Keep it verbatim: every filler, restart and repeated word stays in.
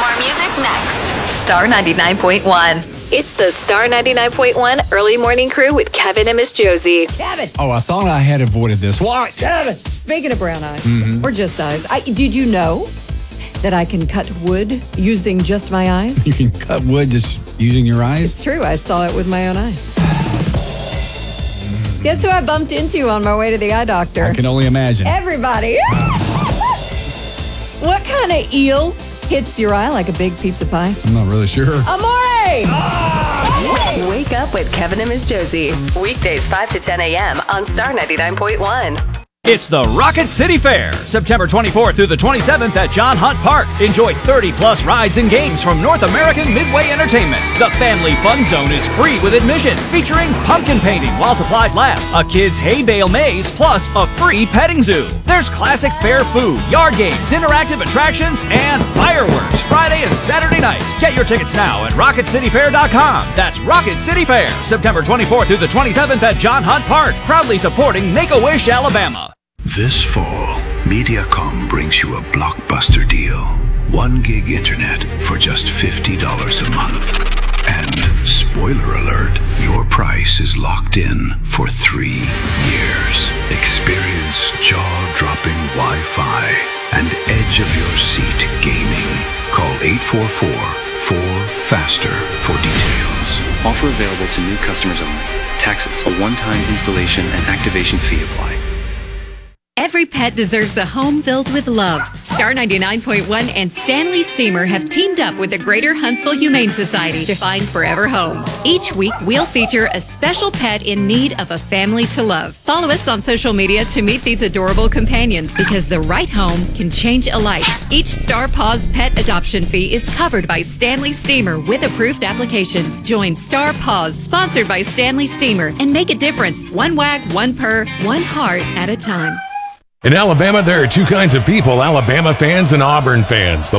More music next. Star ninety-nine point one. It's the Star ninety-nine point one Early Morning Crew with Kevin and Miss Josie. Kevin! Oh, I thought I had avoided this. What? Kevin! Speaking of brown eyes, mm-hmm. or just eyes, I, did you know that I can cut wood using just my eyes? You can cut wood just using your eyes? It's true. I saw it with my own eyes. Guess who I bumped into on my way to the eye doctor? I can only imagine. Everybody. What kind of eel hits your eye like a big pizza pie? I'm not really sure. Amore! Ah! Wake up with Kevin and Miss Josie. Weekdays five to ten a.m. on Star ninety-nine point one. It's the Rocket City Fair, September twenty-fourth through the twenty-seventh at John Hunt Park. Enjoy thirty plus rides and games from North American Midway Entertainment. The Family Fun Zone is free with admission, featuring pumpkin painting while supplies last, a kids' hay bale maze, plus a free petting zoo. There's classic fair food, yard games, interactive attractions, and fireworks Friday and Saturday night. Get your tickets now at rocket city fair dot com. That's Rocket City Fair, September twenty-fourth through the twenty-seventh at John Hunt Park. Proudly supporting Make-A-Wish, Alabama. This fall, Mediacom brings you a blockbuster deal. One gig internet for just fifty dollars a month. And, spoiler alert, your price is locked in for three years. Experience jaw-dropping Wi-Fi and edge-of-your-seat gaming. Call eight four four, four faster for details. Offer available to new customers only. Taxes, a one-time installation and activation fee apply. Every pet deserves a home filled with love. Star ninety-nine point one and Stanley Steamer have teamed up with the Greater Huntsville Humane Society to find forever homes. Each week, we'll feature a special pet in need of a family to love. Follow us on social media to meet these adorable companions, because the right home can change a life. Each Star Paws pet adoption fee is covered by Stanley Steamer with approved application. Join Star Paws, sponsored by Stanley Steamer, and make a difference. One wag, one purr, one heart at a time. In Alabama, there are two kinds of people, Alabama fans and Auburn fans. The